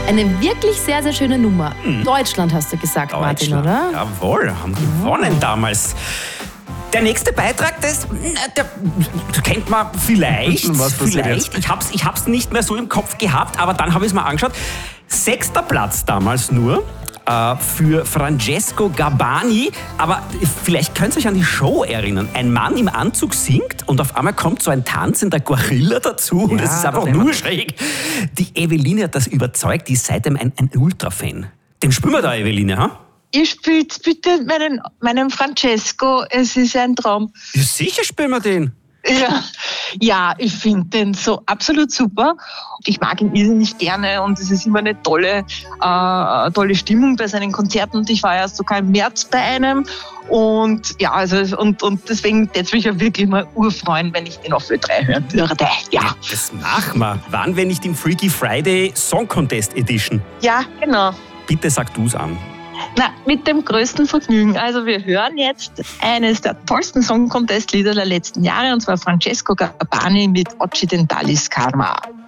Eine wirklich sehr, sehr schöne Nummer. Deutschland hast du gesagt, Martin, oder? Jawohl, haben gewonnen damals. Der nächste Beitrag, das kennt man vielleicht. Was passiert jetzt? Ich hab's nicht mehr so im Kopf gehabt, aber dann habe ich es mal angeschaut. 6. Platz damals nur für Francesco Gabbani. Aber vielleicht könnt ihr euch an die Show erinnern. Ein Mann im Anzug singt und auf einmal kommt so ein tanzender Gorilla dazu und es ist einfach nur schräg. Die Eveline hat das überzeugt, die ist seitdem ein Ultra-Fan. Den spüren wir da, Eveline, ha? Ihr spielt bitte meinen Francesco, es ist ein Traum. Ja, sicher spielen wir den. Ja, ich finde den so absolut super. Ich mag ihn irrsinnig gerne und es ist immer eine tolle Stimmung bei seinen Konzerten. Und ich war ja sogar im März bei einem. Und ja, und deswegen würde es mich ja wirklich mal urfreuen, wenn ich den auf Ö3 hören würde. Ja. Das machen wir. Wann, wenn nicht im Freaky Friday Song Contest Edition? Ja, genau. Bitte sag du's an. Na, mit dem größten Vergnügen. Also wir hören jetzt eines der tollsten Song-Contest-Lieder der letzten Jahre, und zwar Francesco Gabbani mit Occidentalis Karma.